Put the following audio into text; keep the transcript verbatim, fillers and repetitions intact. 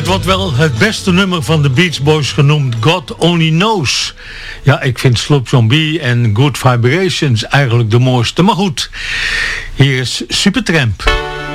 Het wordt wel het beste nummer van de Beach Boys genoemd, God Only Knows. Ja, ik vind Sloop Zombie en Good Vibrations eigenlijk de mooiste. Maar goed, hier is Supertramp.